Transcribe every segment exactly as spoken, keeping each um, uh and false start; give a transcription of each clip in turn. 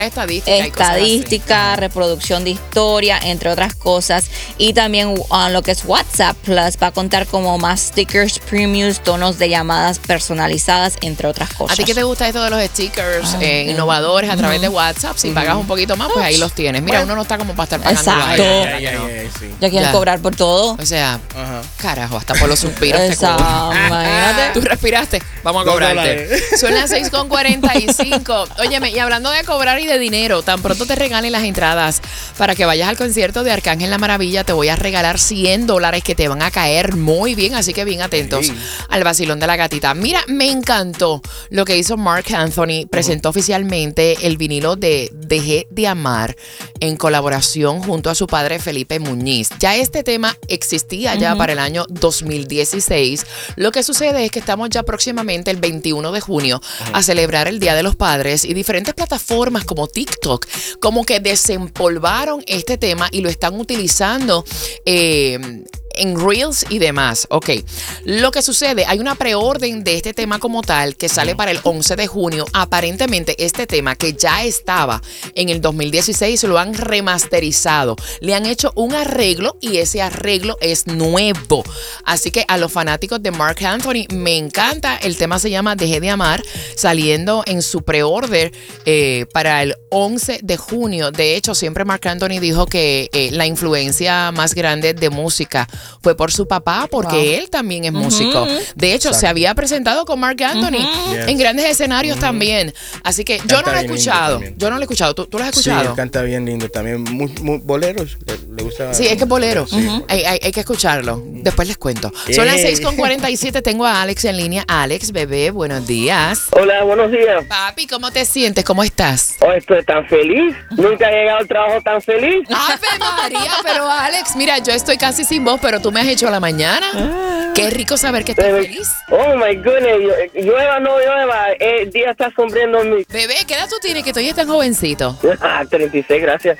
estadística, estadística, reproducción de historia, entre otras cosas. Y también uh, lo que es WhatsApp Plus va a contar como más stickers, premiums, tonos de llamadas personalizadas, entre otras cosas. ¿A ti qué te gusta esto de los stickers Ay, eh, sí. innovadores a través Ujú. de WhatsApp? Si pagas un poquito más, pues ahí los tienes. Mira, Bueno. uno no está como para estar pagando. Exacto. la- Ay, ay, ay, ay, sí. Ya quieren Ya. cobrar por todo. O sea, Ajá. carajo, hasta por los suspiros te Exacto, cobran. imagínate. Tú respiraste, vamos a Dos cobrarte. dólares. Son las seis con cuarenta y cinco. Óyeme, y hablando de cobrar y de dinero, tan pronto te regalen las entradas para que vayas al concierto de Arcángel La Maravilla, te voy a regalar cien dólares que te van a caer muy bien, así que bien atentos Sí. al vacilón de la gatita. Mira, me encantó lo que hizo Marc Anthony. Presentó oficialmente el vinilo de Dejé de Amar en colaboración junto a su padre Felipe Muñiz. Ya este tema existía ya Ujú. para el año dos mil dieciséis. Lo que sucede es que estamos ya próximamente el veintiuno de junio a celebrar el Día de los Padres y diferentes plataformas como TikTok como que desempolvaron este tema y lo están utilizando eh, en Reels y demás. Ok, lo que sucede, hay una preorden de este tema como tal que sale para el once de junio. Aparentemente este tema que ya estaba en el dos mil dieciséis lo han remasterizado, le han hecho un arreglo y ese arreglo es nuevo. Así que a los fanáticos de Marc Anthony me encanta. El tema se llama Dejé de Amar, saliendo en su preorder eh, para el once de junio. De hecho, siempre Marc Anthony dijo que eh, la influencia más grande de música fue por su papá, porque Wow. él también es músico. De hecho, Exacto. se había presentado con Marc Anthony Yes. en grandes escenarios también. Así que yo Canta no lo he bien lindo escuchado. también. Yo no lo he escuchado. ¿Tú, tú lo has Sí, escuchado? él canta bien lindo también. Muy, muy boleros. Le, le gusta. Sí, es que es bolero. Sí. hay, hay- hay que escucharlo. Después les cuento. Son las Ey. seis con cuarenta y siete. Tengo a Alex en línea. Alex, bebé, buenos días. Hola, buenos días. Papi, ¿cómo te sientes? ¿Cómo estás? Oh, estoy tan feliz. Nunca he llegado al trabajo tan feliz. ¡Ave María! Pero Alex, mira, yo estoy casi sin voz, pero tú me has hecho la mañana. Qué rico saber que estás feliz. Oh, my goodness. Llueva, no llueva. El día está sombriendo en mí. Bebé, ¿qué edad tú tienes que tú ya estás jovencito? Ah, treinta y seis, gracias.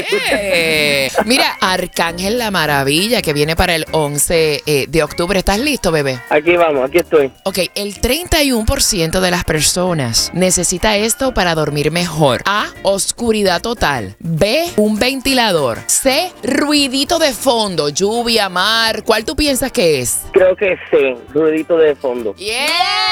Eh. Mira, Arcángel La Maravilla, que viene para el once eh, de octubre. ¿Estás listo, bebé? Aquí vamos, aquí estoy. Ok, el treinta y uno por ciento de las personas necesita esto para dormir mejor. A, oscuridad total. B, un ventilador. C, ruidito de fondo, lluvia, mar. ¿Cuál tú piensas que es? Creo que sí. Ruidito de fondo. ¡Yeah!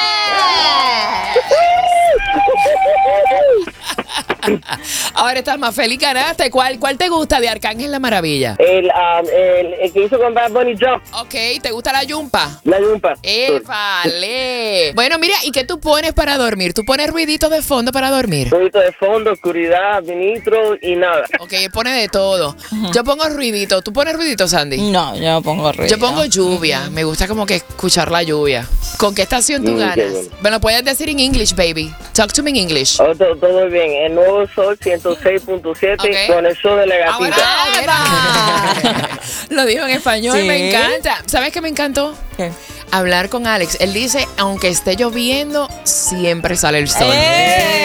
Ahora estás más feliz, ganaste. ¿Cuál, ¿Cuál te gusta de Arcángel La Maravilla? El, ah, el, el que hizo con Bad Bunny Jump. Ok, ¿te gusta la yumpa? La yumpa. ¡Épale! Bueno, mira, ¿y qué tú pones para dormir? ¿Tú pones ruiditos de fondo para dormir? Ruidito de fondo, oscuridad, vinitro y nada. Ok, él pone de todo. Yo pongo ruidito. ¿Tú pones ruidito, Sandy? No, yo pongo ruido. Yo pongo lluvia. Me gusta como que escuchar la lluvia. ¿Con qué estación tú Mm, qué ganas? bueno. Me lo puedes decir en English, baby. Talk to me in English. Oh, todo, todo bien. El nuevo Sol ciento seis punto siete Ok. con el show de la gatita. Ahora, mira. Lo dijo en español, Sí. me encanta. ¿Sabes qué me encantó? ¿Qué? Hablar con Alex. Él dice, aunque esté lloviendo, siempre sale el sol. ¡Eh!